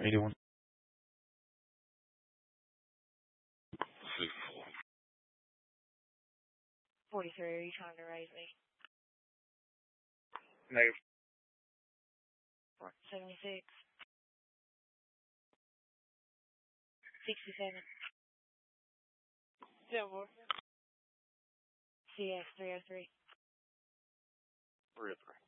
81. 43, are you trying to raise me? Negative. 76. 67. Silver. CS 303. 303.